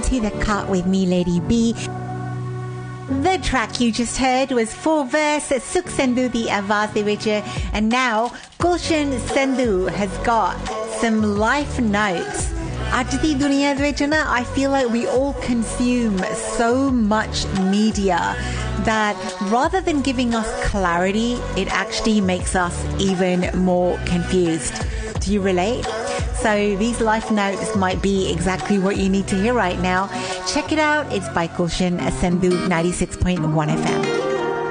to the Cut with me, Lady B. The track you just heard was 4 verse Sukh Sindhu the Avaz de Vich, and now Gulshan Sandhu has got some life notes. ਅੱਜ ਦੀ ਦੁਨੀਆ ਦੇ ਵਿੱਚ ਨਾ I feel like we all consume so much media that rather than giving us clarity, it actually makes us even more confused. Do you relate? So these life notes might be exactly what you need to hear right now. Check it out. It's by Gulshan Sandhu, 96.1 FM.